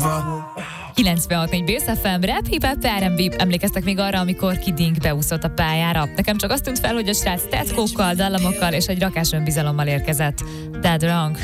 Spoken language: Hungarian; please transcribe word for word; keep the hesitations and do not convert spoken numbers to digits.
kilencvenhat négy Bész ef em, rap, hip-hop, er end bé. Emlékeztek még arra, amikor Kid Ink beúszott a pályára? Nekem csak azt tűnt fel, hogy a srác teckókkal, dallamokkal és egy rakás önbizalommal érkezett. Dead Wrong.